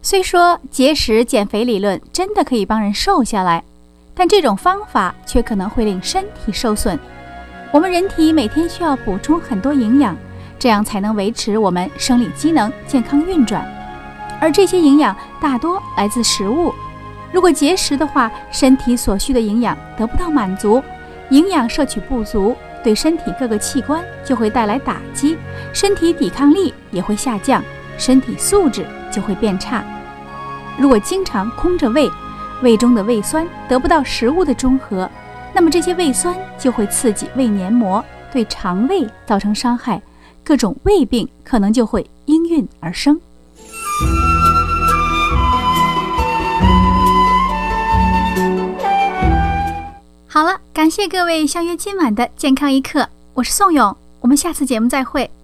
虽说节食减肥理论真的可以帮人瘦下来，但这种方法却可能会令身体受损。我们人体每天需要补充很多营养，这样才能维持我们生理机能健康运转，而这些营养大多来自食物。如果节食的话，身体所需的营养得不到满足，营养摄取不足，对身体各个器官就会带来打击，身体抵抗力也会下降，身体素质就会变差。如果经常空着胃，胃中的胃酸得不到食物的中和，那么这些胃酸就会刺激胃黏膜，对肠胃造成伤害，各种胃病可能就会应运而生。好了，感谢各位相约今晚的健康一刻，我是宋勇，我们下次节目再会。